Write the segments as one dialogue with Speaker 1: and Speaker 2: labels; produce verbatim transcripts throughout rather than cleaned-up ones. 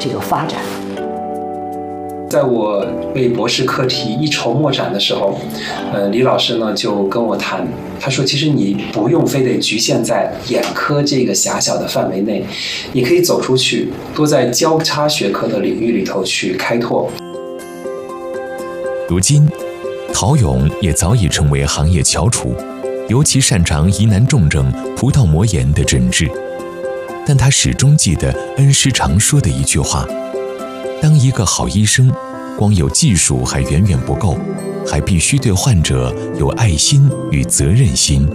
Speaker 1: 这个发展。
Speaker 2: 在我为博士课题一筹莫展的时候，呃，李老师呢就跟我谈，他说其实你不用非得局限在眼科这个狭小的范围内，你可以走出去，多在交叉学科的领域里头去开拓。
Speaker 3: 如今，陶勇也早已成为行业翘楚，尤其擅长疑难重症葡萄膜炎的诊治。但他始终记得恩师常说的一句话：当一个好医生，光有技术还远远不够，还必须对患者有爱心与责任心。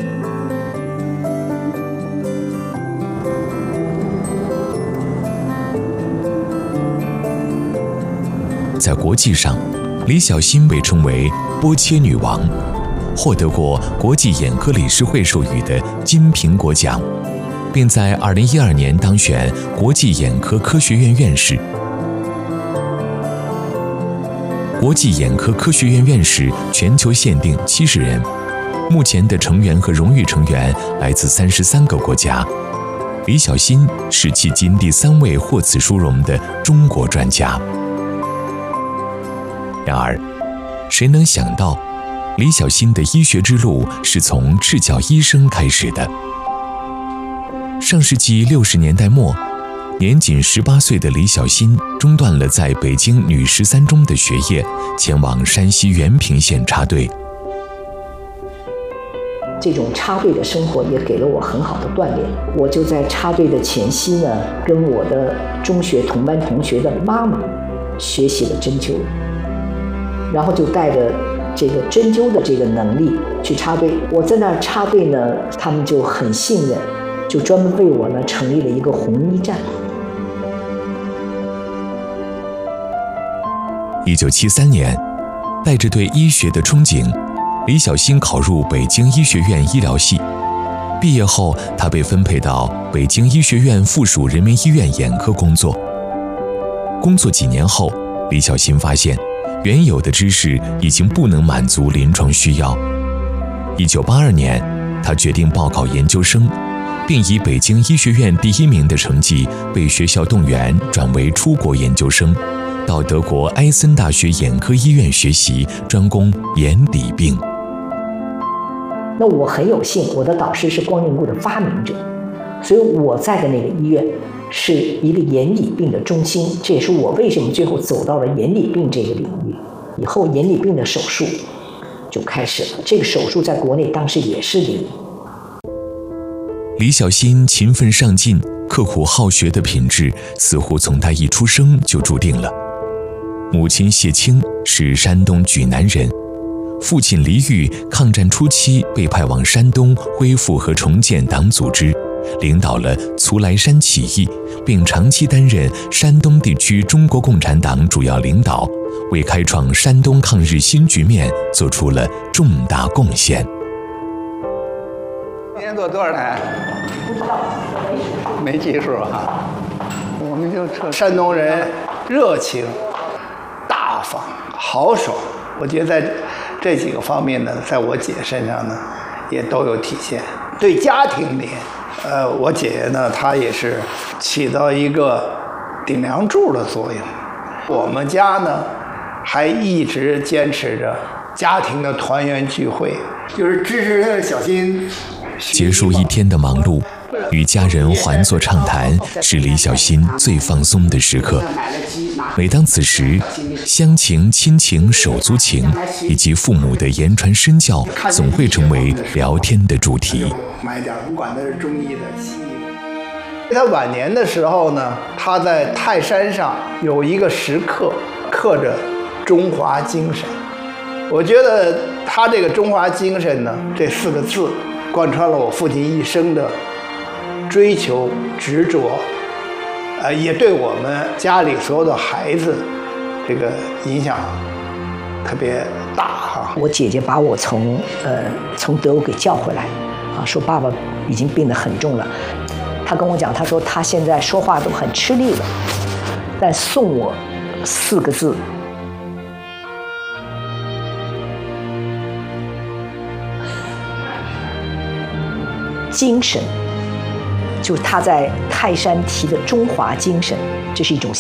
Speaker 3: 在国际上，李小欣被称为波切女王，获得过国际眼科理事会授予的金苹果奖，并在二零一二年当选国际眼科科学院院士。国际眼科科学院院士全球限定七十人，目前的成员和荣誉成员来自三十三个国家。李小欣是迄今第三位获此殊荣的中国专家。然而，谁能想到，李小欣的医学之路是从赤脚医生开始的。上世纪六十年代末，年仅十八岁的李小欣中断了在北京女十三中的学业，前往山西原平县插队。
Speaker 1: 这种插队的生活也给了我很好的锻炼。我就在插队的前夕呢，跟我的中学同班同学的妈妈学习了针灸，然后就带着这个针灸的这个能力去插队。我在那儿插队呢，他们就很信任，就专门为我呢成立了一个红衣站。
Speaker 3: 一九七三年，带着对医学的憧憬，李小欣考入北京医学院医疗系。毕业后，他被分配到北京医学院附属人民医院眼科工作。工作几年后，李小欣发现，原有的知识已经不能满足临床需要。一九八二年，他决定报考研究生，并以北京医学院第一名的成绩被学校动员转为出国研究生，到德国埃森大学眼科医院学习，专攻眼底病。
Speaker 1: 那我很有幸，我的导师是光凝固的发明者，所以我在的那个医院是一个眼底病的中心，这也是我为什么最后走到了眼底病这个领域。以后眼底病的手术就开始了，这个手术在国内当时也是零。
Speaker 3: 李小欣勤奋上进、刻苦好学的品质，似乎从他一出生就注定了。母亲谢青是山东莒南人，父亲黎玉抗战初期被派往山东恢复和重建党组织，领导了徂来山起义，并长期担任山东地区中国共产党主要领导，为开创山东抗日新局面做出了重大贡献。
Speaker 4: 今年做多少台？
Speaker 1: 不知道，
Speaker 4: 没技术哈。我们就说山东人热情、大方、豪爽，我觉得在这几个方面呢，在我姐身上呢，也都有体现。对家庭里，呃，我姐姐呢，她也是起到一个顶梁柱的作用。我们家呢，还一直坚持着家庭的团圆聚会，就是支持小新。
Speaker 3: 结束一天的忙碌，与家人环坐畅谈，是李小欣最放松的时刻。每当此时，乡情、亲情、手足情，以及父母的言传身教，总会成为聊天的主题。
Speaker 4: 买点，不管它是中医的、西医的。他晚年的时候呢，他在泰山上有一个石刻，刻着“中华精神”。我觉得他这个“中华精神”呢，这四个字，贯穿了我父亲一生的追求、执着，呃，也对我们家里所有的孩子这个影响特别大哈。
Speaker 1: 我姐姐把我从呃从德国给叫回来，啊，说爸爸已经病得很重了。她跟我讲，她说她现在说话都很吃力了，但送我四个字。精神，就是他在泰山提的中华精神，这是一种